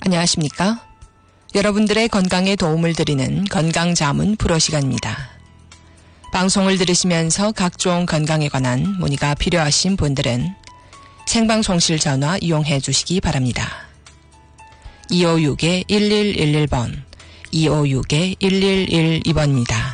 안녕하십니까? 여러분들의 건강에 도움을 드리는 건강자문 프로 시간입니다. 방송을 들으시면서 각종 건강에 관한 문의가 필요하신 분들은 생방송실 전화 이용해 주시기 바랍니다. 256-1111번, 256-1112번입니다.